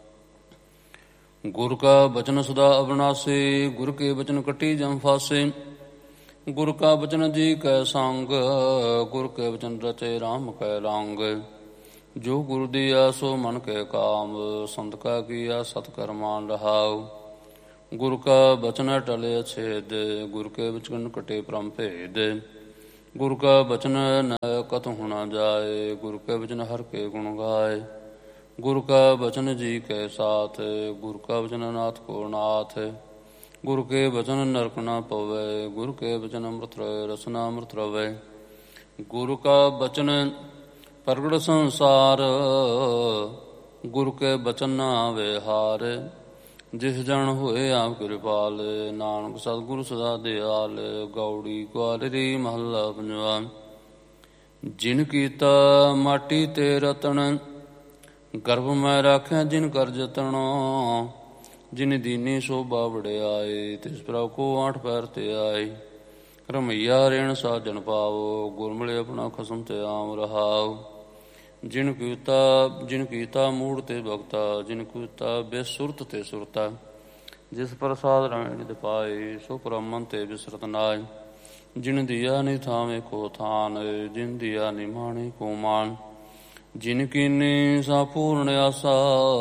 ਗੁਰ ਕਾ ਬਚਨ ਸਦਾ ਅਬਿਨਾਸੀ, ਗੁਰ ਕੇ ਬਚਨ ਕੱਟੀ ਜਮ ਫਾਸੇ। ਗੁਰ ਕਾ ਬਚਨ ਜੀ ਕੈ ਸੰਗ, ਗੁਰ ਕੇ ਬਚਨ ਰਚੇ ਰਾਮ ਕੈ ਰੰਗ। ਜੋ ਗੁਰ ਦੀਆ ਸੋ ਮਨ ਕੇ ਕਾਮ, ਸੰਤ ਕਾ ਕੀਆ ਸਤ ਕਰ ਮਾਨ ਰਹਾਉ। ਗੁਰ ਕਾ ਬਚਨ ਟਲੇ ਛੇਦ, ਗੁਰ ਕੇ ਬਚਨ ਕਟੇ ਪਰਮ ਭੇਦ। ਗੁਰ ਕਾ ਬਚਨ ਨ ਕਤਹੁ ਨ ਜਾਏ, ਗੁਰ ਕੇ ਬਚਨ ਹਰ ਕੇ ਗੁਣ ਗਾਏ। ਗੁਰ ਕਾ ਬਚਨ ਜੀ ਕੇ ਸਾਥ, ਗੁਰ ਕਾ ਬਚਨ ਨਾਥ ਕੋ ਨਾਥ। ਗੁਰ ਕੇ ਬਚਨ ਨਰਕ ਨ ਪਵੈ, ਗੁਰ ਕੇ ਬਚਨ ਅੰਮ੍ਰਿਤ ਰਸਨਾ ਅੰਮ੍ਰਿਤ ਰਵੈ। ਗੁਰ ਕਾ ਬਚਨ ਪ੍ਰਗਟ ਸੰਸਾਰ, ਗੁਰ ਕੇ ਬਚਨ ਨ ਆਵੇ ਹਾਰ। ਜਿਸ ਜਨ ਹੋਏ ਆਪ ਕਿਰਪਾਲ, ਨਾਨਕ ਸਤਿਗੁਰ ਸਦਾ ਦਿਆਲ। ਗੌੜੀ ਕੁਆਰੀ ਮਹੱਲਾ ਪੰਜਵਾ। ਜਿਨ ਕੀਤਾ ਮਾਟੀ ਤੇ ਰਤਨ, ਗਰਭ ਮੈਂ ਰਾਖਿਆ ਜਿਨ ਕਰ ਜਤਨ। ਜਿਨ ਦੀਨੀ ਸੋਭਾ ਵਡਿਆਏ, ਤਿਸ ਪ੍ਰਭ ਕੋ ਆਠ ਪੈਰ ਤੇ ਆਏ। ਰਮਈਆ ਰੇਣ ਸਾਜਨ ਪਾਵੋ, ਗੁਰ ਮਿਲੇ ਆਪਣਾ ਖਸਮ ਤੇ ਆਮ ਰਹਾਉ। ਜਿਨ ਕੀਤਾ ਮੂੜ ਤੇ ਭਗਤਾ, ਜਿਨ ਕੀਤਾ ਬੇਸੁਰਤ ਤੇ ਸੁਰਤਾ। ਜਿਸ ਪ੍ਰਸਾਦ ਰਮੈ ਨਿਧ ਪਾਏ, ਸੋ ਪਰਮਨ ਤੇ ਬਿਸਰਤ ਨਾਏ। ਜਿਨ ਦੀਆ ਨਿ ਥਾਵੇਂ ਕੋ ਥਾਨ, ਜਿਨ ਦੀਆ ਨਿ ਮਾਣੇ ਕੋ ਮਾਨ। ਜਿਨ ਕੀਨੀ ਸਾ ਪੂਰਨ ਆਸਾ,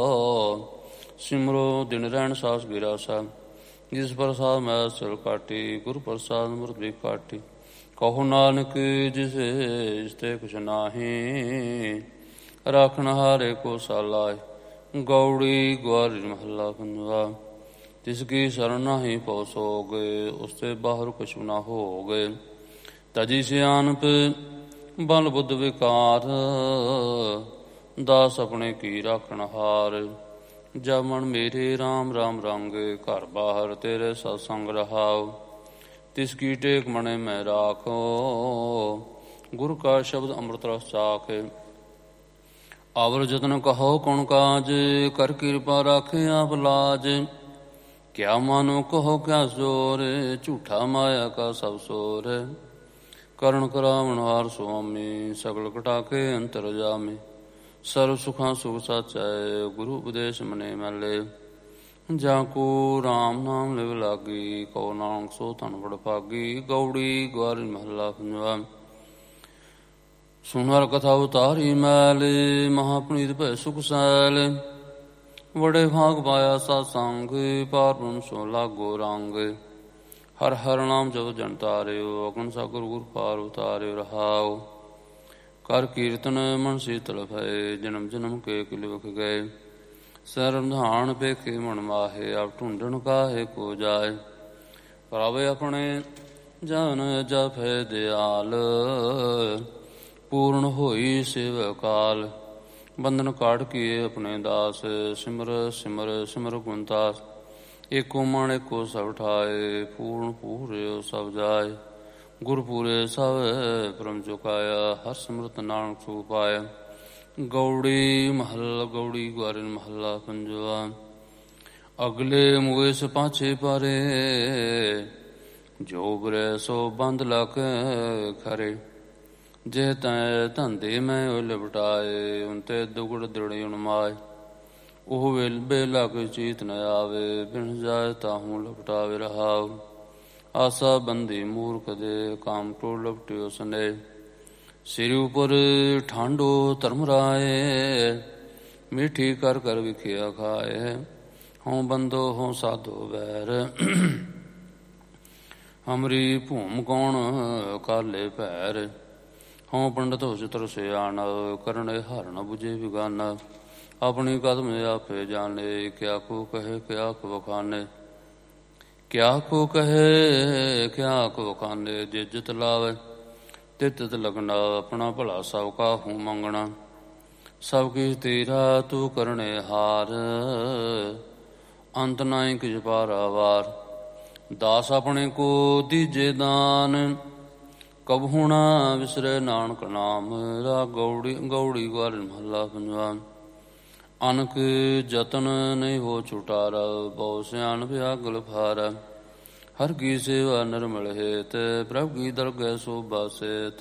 ਸਿਮਰੋ ਦਿਨ ਰਹਿਣ ਸਾਸ ਗਿਰਾਸਾ। ਜਿਸ ਪ੍ਰਸਾਦ ਮੈਂ ਸਿਰ ਕਾਟੀ, ਗੁਰ ਪ੍ਰਸਾਦ ਅੰਮ੍ਰਿਤ ਵੀ ਕਾਟੀ। ਕਹੋ ਨਾਨਕ ਜਿਸੇ ਇਸਤੇ ਕੁਛ ਨਾਹੀ, ਰਾਖਣ ਹਾਰੇ ਕੋ ਸਾਲਾਏ। ਗੌੜੀ ਗੁਆਰੀ ਮਹੱਲਾ ਪੰਜਵਾ। ਤਿਸ ਕੀ ਸ਼ਰਨ ਨਾਹੀ ਪਉ ਸੋਗਿ, ਉਸ ਤੇ ਬਾਹਰ ਕਛੁ ਨਾ ਹੋਗਿ। ਤਜੀ ਸਿਆਣਪ ਬਲ ਬੁੱਧ ਵਿਕਾਰ, ਦਾਸ ਆਪਣੇ ਕੀ ਰਾਖਣ ਹਾਰ। ਜਬ ਮਨ ਮੇਰੇ ਰਾਮ ਰਾਮ ਰੰਗ, ਘਰ ਬਾਹਰ ਤੇਰੇ ਸਤ ਸੰਗ ਰਹਾਉ। ਤਿਸ ਕੀ ਟੇਕ ਮਣੇ ਮੈਂ ਰਾਖੋ, ਗੁਰ ਕਾ ਸ਼ਬਦ ਅੰਮ੍ਰਿਤ ਰਸ ਚਾਖੇ। ਆਵਰ ਜਤਨ ਕਹੋ ਕੌਣ ਕਾਜ, ਕਰ ਕਿਰਪਾ ਰਾਖੇ ਆਪ ਲਾਜ। ਕਿਆ ਮਾਨੋ ਕਹੋ ਕਿਆ ਜ਼ੋਰ, ਝੂਠਾ ਮਾਇਆ ਕਾ ਸਭ ਸੋਰ। ਕਰਨ ਕਰਾਵਣ ਹਾਰ ਸੁਆਮੀ, ਸਗਲ ਕਟਾ ਕੇ ਅੰਤਰ ਜਾਮੇ। ਸਰਬ ਸੁਖਾਂ ਸੁਖ ਸਾਚੈ, ਗੁਰੂ ਉਪਦੇਸ਼ ਮਨੇ ਮੈਲੇ। ਜਾਂ ਕੋ ਰਾਮ ਨਾਮ ਲਿਵ ਲਾਗੀ, ਕਉ ਨਾਨਕ ਸੋ ਧਨ ਬੜ ਭਾਗੀ। ਗੌੜੀ ਗੁਆਰੀ ਮਹੱਲਾ ਪੰਜਵਾ। ਸੁਨ ਹਰਿ ਕਥਾ ਉਤਾਰੀ ਮੈਲ, ਮਹਾ ਪੁਨੀਤ ਭੈ ਸੁਖ ਸੈਲ। ਬੜੇ ਭਾਗ ਪਾਇਆ ਸਤ ਸੰਗ, ਪਾਰ ਬ੍ਰਹਮ ਸੋ ਲਾਗੋ ਰੰਗ। ਹਰ ਹਰ ਨਾਮ ਜਪਿ ਜਨ ਤਾਰਿਓ, ਅਗਨ ਸਾਗਰ ਗੁਰ ਪਾਰ ਉਤਾਰਿਓ ਰਹਾਉ। ਕਰ ਕੀਰਤਨ ਮਨ ਸੀਤਲ ਭਏ, ਜਨਮ ਜਨਮ ਕੇ ਕਿਲ ਵਿਖ ਗਏ। ਸਰਬ ਧਾਨ ਪੇਖੇ ਮਨ ਮਾਹੇ, ਆਪ ਢੂੰਡਣ ਕਾਹੇ ਕੋ ਜਾਏ। ਪ੍ਰਭ ਆਪਣੇ ਜਨ ਜਪੈ ਦਿਆਲ, ਪੂਰਨ ਹੋਈ ਸੇਵ ਕਾਲ। ਬੰਧਨ ਕਾਢ ਕੀਏ ਆਪਣੇ ਦਾਸ, ਸਿਮਰ ਸਿਮਰ ਸਿਮਰ ਗੁਣਤਾਸ। ਏਕੋ ਮਨ ਏਕੋ ਸਭ ਠਾਏ, ਪੂਰਨ ਪੂਰਿਓ ਸਭ ਜਾਏ। ਗੁਰ ਪੂਰੇ ਸਭ ਪਰਮ ਚੁਕਾਇਆ, ਹਰ ਸਿਮਰਤ ਨਾਨਕ ਸੁਖ ਪਾਇਆ। ਗੌੜੀ ਗੁਆਰੀ ਮਹੱਲਾ ਪੰਜਵਾ। ਅਗਲੇ ਮੂਏ ਸ ਪਾਛੇ ਪਾਰੇ, ਜੋ ਬਰੈ ਸੋ ਬੰਦ ਲਖ ਖਰੇ। ਜੇ ਤੈ ਧੰਦੇ ਮੈਂ ਉਹ ਲਿਪਟਾਏ, ਉਨਤੇ ਦੁਗੜ ਦ੍ਰਿੜਿ ਉਨਮਾਏ। ਉਹ ਬੇਲਾ ਕੋਈ ਚੀਤ ਨ ਆਵੇ, ਬਿਨ ਜਾਏ ਤਾਹੂ ਲਪਟਾਵੇ ਰਹਾਉ। ਆਸਾ ਬੰਦੀ ਮੂਰਖ ਦੇ, ਕਾਮ ਕ੍ਰੋਧ ਲਪਟਿਓ ਸਨੇ। ਸਿਰ ਉਪਰ ਠਾਂਡੋ ਧਰਮ ਰਾਏ, ਮੀਠੀ ਕਰ ਕਰ ਵਿਖਿਆ ਖਾਏ। ਹੋਂ ਬੰਦੋ ਹੋਂ ਸਾਧੋ ਵੈਰ, ਹਮਰੀ ਭੂਮ ਕੌਣ ਕਾਲੇ ਭੈਰ। ਹੋਂ ਪੰਡਤ ਹੋ ਚਤੁਰ ਸਿਆਣ, ਕਰਨੇ ਹਰ ਨ ਬੁਝੇ ਬਿਗਾਨਾ। ਆਪਣੀ ਕਦਮ ਆਪੇ ਜਾਣੇ, ਕਿਆ ਕੋ ਕਹੇ ਕਿਆ ਕੋ ਵਖਾਨੇ। ਕਿਆ ਕੋ ਕਹੇ ਕਿਆ ਕੋ ਵਖਾਨੇ, ਜੇ ਜਿਤ ਲਾਵੇ ਤਿਤ ਲਗਣਾ। ਆਪਣਾ ਭਲਾ ਸਭ ਕਾਹੂ ਮੰਗਣਾ, ਸਭ ਕਿਛ ਤੇਰਾ ਤੂੰ ਕਰਨੇ ਹਾਰ। ਅੰਤ ਨਾਹੀ ਕਿਛ ਪਾਰਾਵਾਰ, ਦਾਸ ਆਪਣੇ ਕੋ ਦੀਜੇ ਦਾਨ। ਕਬਹੂ ਨਾ ਵਿਸਰੈ ਨਾਨਕ ਨਾਮ, ਰਾਗ ਗੌੜੀ ਗੁਆਰੀ ਮਹੱਲਾ ਪੰਜਵਾ। ਅਨਕ ਜਤਨ ਨਹੀਂ ਹੋ ਛੁਟਾਰਾ, ਬਹੁ ਸਿਆਣ ਵਿਆਗਲ ਫਾਰਾ। ਹਰ ਕੀ ਸੇਵਾ ਨਿਰਮਲ ਹੇਤ, ਪ੍ਰਭ ਕੀ ਦਰਗਹਿ ਸੋਭਾ ਸੇਤ।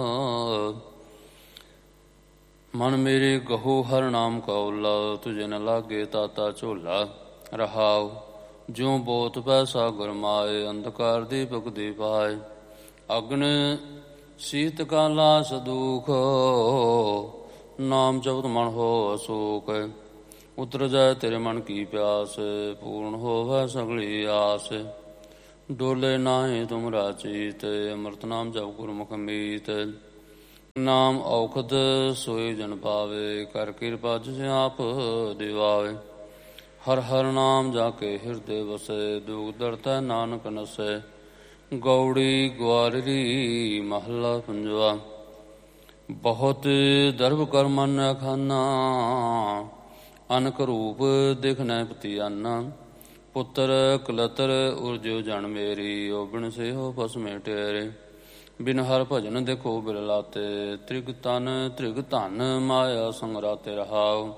ਮਨ ਮੇਰੇ ਕਹੋ ਹਰ ਨਾਮ ਕਾ ਓਲਾ, ਤੁਝੇ ਨ ਲਾਗੇ ਤਾਤਾ ਝੋਲਾ ਰਹਾਉ। ਜਿਉ ਬੋਤ ਪੈ ਸਾਗਰ ਮਾਏ, ਅੰਧਕਾਰ ਦੀਪਕ ਦੀ ਪਾਏ। ਅਗਨ ਸੀਤ ਕਾ ਲਾਸ ਦੁਖ, ਨਾਮ ਜਪਤ ਮਨ ਹੋ ਅਸੂਕ। ਉਤਰ ਜਾਏ ਤੇਰੇ ਮਨ ਕੀ ਪਿਆਸ, ਪੂਰਨ ਹੋਵੈ ਸਗਲੀ ਆਸ। ਡੋਲੇ ਨਾਹੀਂ ਤੁਮਰਾ ਚੀਤ, ਅੰਮ੍ਰਿਤ ਨਾਮ ਜਪ ਗੁਰਮੁਖ ਮੀਤ। ਨਾਮ ਔਖਦ ਸੋਈ ਜਨ ਪਾਵੇ, ਕਰ ਕਿਰਪਾ ਜਿਸ ਆਪ ਦਿਵਾਵੇ। ਹਰ ਹਰ ਨਾਮ ਜਾ ਕੇ ਹਿਰਦੇ ਵਸੈ, ਦੁਖ ਦਰਤੈ ਨਾਨਕ ਨਸੈ। ਗੌੜੀ ਗਵਾਰਰੀ ਮਹੱਲਾ ਪੰਜਵਾ। ਬਹੁਤ ਦਰਬ ਕਰ ਮਨ ਅਖਾਨਾ, ਅਨਕ ਰੂਪ ਦਿਖਨੈ ਪਤੀ ਆਨਾ। ਪੁੱਤਰ ਕਲਤਰ ਉਰਜਿਉ ਜਨ ਮੇਰੀ, ਓ ਬਿਨ ਸੇਹੋ ਭਸਮੇ ਟੇਰੇ। ਬਿਨ ਹਰ ਭਜਨ ਦੇਖੋ ਬਿਰਲਾਤੇ, ਤ੍ਰਿਗ ਧਨ ਮਾਇਆ ਸੰਗਰਾਤੇ ਰਹਾਉ।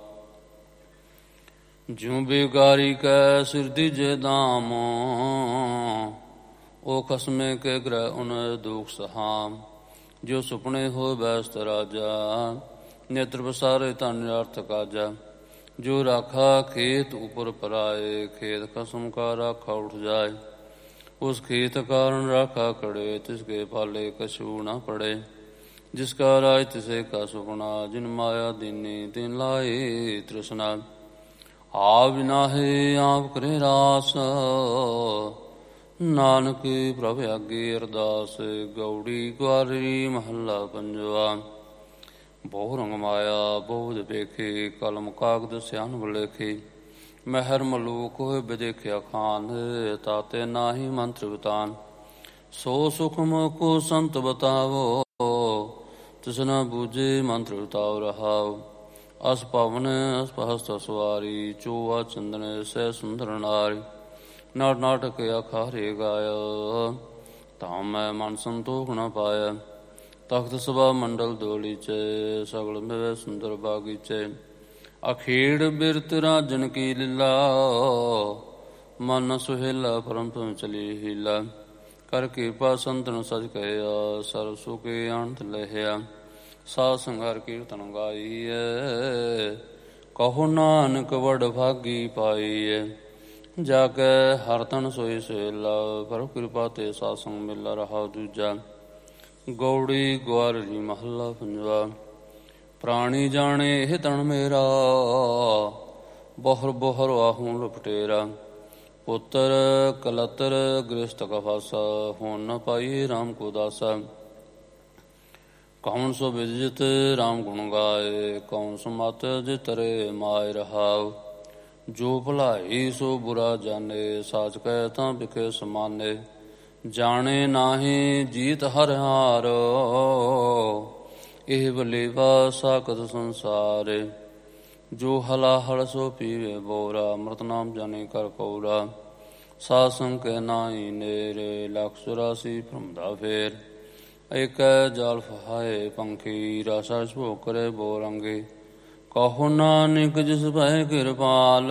ਜਿਉ ਬੇਗਾਰੀ ਕੈ ਸਿਰ ਦੀਜੇ ਦਾਮ, ਓ ਖਸਮੇ ਕੇ ਗ੍ਰਹਿ ਉਨ ਦੁਖ ਸਹਾਮ। ਜੋ ਸੁਪਨੇ ਹੋ ਬੈਸਤ ਰਾਜਾ, ਨੇਤਰ ਬਸਾਰੇ ਧਨ ਅਰਥ ਕਾਜਾ। ਜੋ ਰਾਖਾ ਖੇਤ ਉਪਰ ਪਰਾਏ, ਖੇਤ ਖਸਮ ਕਾ ਰਾਖਾ ਉਠ ਜਾਏ। ਉਸ ਖੇਤ ਕਾਰਨ ਰਾਖਾ ਖੜੇ, ਤਿਸਕੇ ਪਾਲੇ ਕਛੂ ਨਾ ਪੜੇ। ਜਿਸ ਕਾ ਰਾਜ ਤਿਸੇ ਕਾ ਸੁਪਨਾ, ਜਿਨ ਮਾਇਆ ਦੀਨੀ ਤਿਨ ਲਾਏ ਤ੍ਰਿਸ਼ਨਾ। ਆਪ ਬਿਨਾਹੇ ਆਪ ਕਰੇ ਰਾਸ, ਨਾਨਕ ਪ੍ਰਭ ਆਗੇ ਅਰਦਾਸ। ਗੌੜੀ ਗਵਾਰੀ ਮਹੱਲਾ ਪੰਜਵਾ। ਬਹੁ ਰੰਗ ਮਾਇਆ ਬਹੁਤ ਵੇਖੇ, ਕਲਮ ਕਾਗਦ ਸਿਆਨ ਲੇਖੇ। ਮਹਿਰ ਮਲੂਕ ਹੋਏ ਵਿਦੇਖਿਆ ਖਾਨ, ਤਾਤੇ ਨਾਹੀ ਮੰਤਰ ਬਤਾਨ। ਸੋ ਸੁਖ ਮੋਕੋ ਸੰਤ ਬਤਾਵੋ, ਤਿਸ ਨ ਬੂਝੇ ਮੰਤਰ ਬਤਾਉ ਰਹਾਉ। ਅਸ ਪਵਨ ਅਸ ਹਸਤ ਸਵਾਰੀ, ਚੋਆ ਚੰਦਨ ਸਹਿ ਸੁੰਦਰ ਨਾਰੀ। ਨਾਟ ਨਾਟਕ ਅਖਾਰੇ ਗਾਇਆ, ਤਾਂ ਮੈਂ ਮਨ ਸੰਤੋਖ ਨ ਪਾਇਆ। ਤਖਤ ਸਭਾ ਮੰਡਲ ਦੋਲੀਚੈ, ਸਗਲ ਮਿਲੈ ਸੁੰਦਰ ਬਾਗੀਚੈ। ਅਖੇੜ ਬਿਰਤ ਰਾਜਨ ਕੀ ਲੀਲਾ, ਮਨ ਸੁਹੇਲਾ ਪਰਮ ਪਮ ਚਲੀ ਹੀਲਾ। ਕਰ ਕਿਰਪਾ ਸੰਤਨ ਸਚ ਕਹਿਆ, ਸਰਬ ਸੁਖੇ ਆਨੰਦ ਲਹਿਆ। ਸਾਧ ਸੰਗਾਰ ਕੀਰਤਨ ਗਾਈਐ, ਕਹੋ ਨਾਨਕ ਵਡ ਭਾਗੀ ਪਾਈਐ। ਜਾ ਕੈ ਹਰ ਤਨ ਸੋਈ ਸੁਹੇਲਾ, ਪ੍ਰਭ ਕਿਰਪਾ ਤੇ ਸਾਧ ਸੰਗ ਮੇਲਾ ਰਹਾਉ ਦੂਜਾ। ਗੌੜੀ ਗਵਾਰੀ ਮਹੱਲਾ ਪੰਜਵਾ। ਪ੍ਰਾਣੀ ਜਾਣੇ ਇਹ ਤਨ ਮੇਰਾ, ਬਹੁਰ ਬਹੁਰ ਆਹੂੰ ਲਪਟੇਰਾ। ਪੁੱਤਰ ਕਲਤਰ ਗ੍ਰਸਤ ਕਾ ਫਾਸਾ, ਹੋਣ ਨ ਪਾਈਏ ਰਾਮ ਕੋ ਦਾਸਾ। ਕੌਣ ਸੋ ਵਿਦਿਤ ਰਾਮ ਗੁਣ ਗਾਏ, ਕੌਣ ਸੋ ਮਤ ਜਿਤਰੇ ਮਾਇ ਰਹਾਉ। ਜੋ ਭਲਾਈ ਸੋ ਬੁਰਾ ਜਾਣੇ, ਸਾਚ ਕਹਿ ਤਾਂ ਬਿਖੇ ਸਮਾਨੇ। ਜਾਣੇ ਨਾਹੀਂ ਜੀਤ ਹਰਿ ਹਾਰ, ਇਹ ਬਲੇਵਾ ਸਾਕਤ ਸੰਸਾਰੇ। ਜੋ ਹਲਾਹਲ ਸੋ ਪੀਵੇ ਬੋਰਾ, ਅੰਮ੍ਰਿਤ ਨਾਮ ਜਾਣੇ ਕਰ ਕੌਰਾ। ਸਾਧ ਸੰਗ ਕੇ ਨਾਹੀ ਨੇਰੇ, ਲੱਖ 84 ਭ੍ਰਮ ਦਾ ਫੇਰ। ਏਕੈ ਜਾਲ ਫਹਾਏ ਪੰਖੀ, ਰਾਸਾ ਭੋਗ ਕਰੇ ਬੋਰੰਗੇ। ਕਹੋ ਨਾਨਕ ਜਿਸ ਭੈ ਕਿਰਪਾਲ,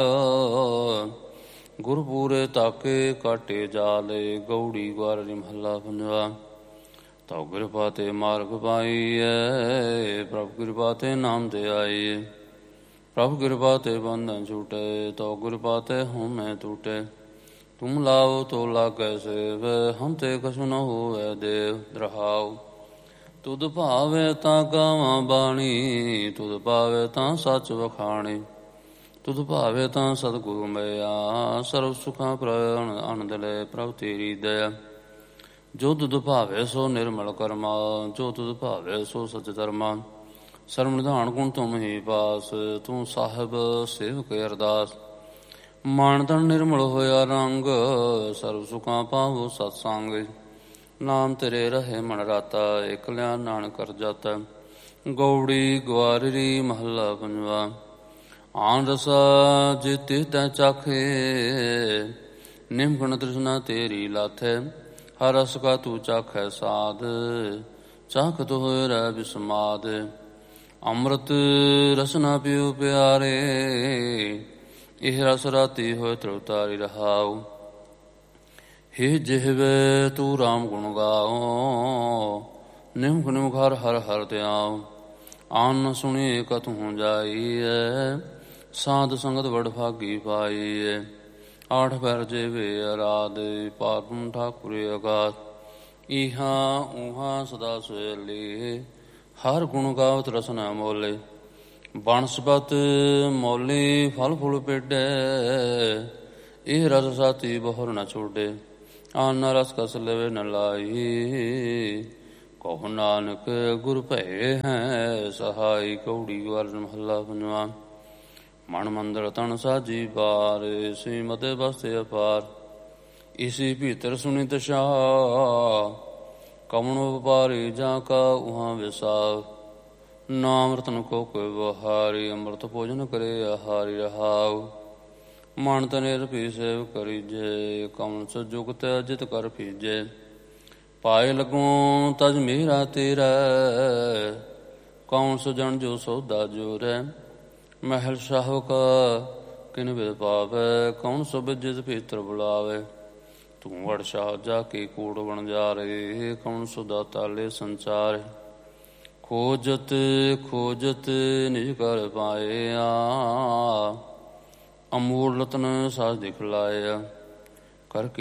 ਗੁਰ ਪੂਰੇ ਤਾਕੇ ਕਾਟੇ ਜਾਲੇ। ਗੌੜੀ ਗਵਾਰੀ ਮਹੱਲਾ ਪੰਜਵਾ। ਤਉ ਕਿਰਪਾ ਤੇ ਮਾਰਗ ਪਾਈਐ, ਪ੍ਰਭ ਕਿਰਪਾ ਤੇ ਨਾਮ ਤੇ ਆਈਐ। ਪ੍ਰਭ ਕਿਰਪਾ ਤੇ ਬੰਧਨ ਛੂਟੇ, ਤਉ ਕਿਰਪਾ ਤੇ ਹਉਮੈ ਟੂਟੇ। ਤੁਮ ਲਾਓ ਤੋ ਲਾਗੈ ਸੇਵ, ਹਮ ਤੇ ਕਛੁ ਨ ਹੋਵੈ ਦੇਵ ਰਹਾਉ। ਤੁਧ ਭਾਵੈ ਤਾਂ ਗਾਵਾਂ ਬਾਣੀ, ਤੁਧ ਭਾਵੈ ਤਾਂ ਸੱਚ ਵਖਾਣੀ। ਤੁਧ ਭਾਵੈ ਤਾਂ ਸਤਿਗੁਰੂ ਮਿਆ, ਸਰਬ ਸੁਖਾਂ ਪ੍ਰਣ ਆਨੰਦ ਲੈ ਪ੍ਰਭ ਤੇਰੀ ਦਇਆ। ਜੋ ਤੁਧ ਭਾਵੈ ਸੋ ਨਿਰਮਲ ਕਰਮਾ, ਜੋ ਤੁਧ ਭਾਵੈ ਸੋ ਸਚ ਧਰਮਾ। ਸਰਬ ਨਿਧਾਨ ਗੁਣ ਤੁਮ ਹੀ ਪਾਸ, ਤੂੰ ਸਾਹਿਬ ਸੇਵਕ ਅਰਦਾਸ। ਮਨ ਤਨ ਨਿਰਮਲ ਹੋਇਆ ਰੰਗ, ਸਰਬ ਸੁਖਾਂ ਪਾਵੋ ਸਤ ਸੰਗ। ਨਾਮ ਤੇਰੇ ਰਹੇ ਮਨ ਰਾਤਾ, ਇਕ ਲਿਆ ਨਾਨਕ ਕਰ ਜਾਤਾ। ਗੌੜੀ ਗਵਾਰੀ ਮਹੱਲਾ ਪੰਜਵਾ। ਆਨ ਰਸਾ ਜਿਤਿ ਤੈ ਚਾਖੇ, ਨਿਮਖਣ ਤ੍ਰਿਸ਼ਨਾ ਤੇਰੀ ਲਾਥੈ। ਹਰ ਰਸ ਕਾ ਤੂੰ ਚਾਖੈ ਸਾਧ, ਚਾਖਤ ਹੋਇ ਰਹਿ ਬਿਸਮਾਦ। ਅੰਮ੍ਰਿਤ ਰਸਨਾ ਪਿਉ ਪਿਆਰੇ, ਇਹ ਰਸ ਰਾਤੀ ਹੋਇ ਤ੍ਰਿਵਤਾਰੀ ਰਹਾਉ। ਹੇ ਜਿਹਵੇ ਤੂੰ ਰਾਮ ਗੁਣ ਗਾਓ, ਨਿਮਖ ਨਿਮਖ ਹਰ ਹਰ ਹਰ ਧਿਆਉ। ਆਨ ਨ ਸੁਣੀ ਕਤਹੁ ਜਾਈਐ, ਸਾਧ ਸੰਗਤ ਵਡ ਭਾਗੀ ਪਾਈਐ। ਆਠ ਪੈਰ ਜੇਵੇ ਅਰਾਧ, ਪਾਰਬ੍ਰਹਮ ਠਾਕੁਰ ਅਗਾਧ। ਇਹਾਂ ਊਹਾਂ ਸਦਾ ਸੁਹੇਲੀ, ਹਰ ਗੁਣ ਗਾਵਤ ਰਸਨਾ ਮੋਲੇ। ਬਨਸਪਤ ਮੌਲੀ ਫਲ ਫੁੱਲ ਪੇਡੈ, ਇਹ ਰਸ ਸਾਤੀ ਬਹੁਰ ਨ ਛੋਡੇ। ਅਨ ਰਸ ਕਸ ਲਵੇ ਨ ਲਾਈ, ਕਹੋ ਨਾਨਕ ਗੁਰ ਭਏ ਹੈ ਸਹਾਈ। ਕੌੜੀ ਵਾਰ ਮਹੱਲਾ ਪੰਜਵਾਂ। ਮਨ ਮੰਦਰ ਤਨ ਸਾਜੀ ਬਾਰ, ਸੀਮਤਿ ਬਸਤਿ ਅਪਾਰ। ਇਸੀ ਭੀਤਰ ਸੁਨਿਤ ਸ਼ਾਹ, ਕਵਣੋ ਵਪਾਰੀ ਜਾਂ ਕਾ ਉਹਾਂ ਵਿਸਾਵ। ਨਾਮ ਰਤਨ ਕੋ ਕੋਈ ਬਹਾਰੀ, ਅੰਮ੍ਰਿਤ ਭੋਜਨ ਕਰੇ ਆਹਾਰੀ ਰਹਾਉ। ਮਨ ਤਨੇਰ ਭੀ ਸੇਵ ਕਰੀਜੇ, ਕਵਣ ਸੰਜੁਗਤ ਅਜਿਤ ਕਰ ਭੀਜੇ। ਪਾਏ ਲੱਗੋ ਤਜ ਮੇਰਾ ਤੇਰਾ, ਕੌਣ ਸੁਜਣ ਜੋ ਸੌਦਾ ਜੋਰੈ। ਮਹਿਲ ਸ਼ਾਹਕ ਕਿਨ ਵਿਦ ਪਾਵੈ, ਕੌਣ ਸੁਬਿਦ ਜਿਸ ਭੀਤਰ ਬੁਲਾਵੇ। ਤੂੰ ਵੜ ਸ਼ਾਹ ਜਾ ਕੇ ਕੂੜ ਵਣਜਾਰੇ, ਕੌਣ ਸੁਦਾਤਾ ਲੈ ਸੰਚਾਰੇ। ਖੋਜਤ ਖੋਜਤ ਨਿਜ ਕਰ ਪਾਇਆ, ਅਮੂਲ ਰਤਨ ਸਾਜ ਦਿਖਲਾਇਆ। ਕਰ